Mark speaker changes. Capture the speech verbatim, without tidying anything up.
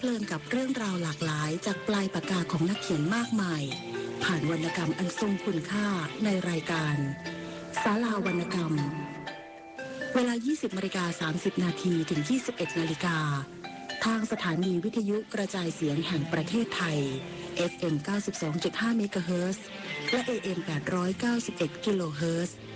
Speaker 1: เพลินกับเรื่องราวหลากหลายจากปลายปากกาของนักเขียนมากมายผ่านวรรณกรรมอันทรงคุณค่าในรายการศาลาวรรณกรรมเวลา ยี่สิบนาฬิกาสามสิบนาทีถึง ยี่สิบเอ็ดนาฬิกาทางสถานีวิทยุกระจายเสียงแห่งประเทศไทย เอฟ เอ็ม เก้าสิบสองจุดห้า เมกะเฮิรตซ์และ เอ เอ็ม แปดร้อยเก้าสิบเอ็ด กิโลเฮิรตซ์